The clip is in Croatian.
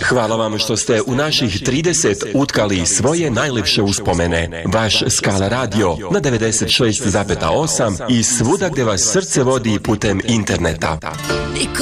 Hvala vam što ste u naših 30 utkali svoje najlepše uspomene. Vaš Skala radio na 96,8 i svuda gde vas srce vodi putem interneta.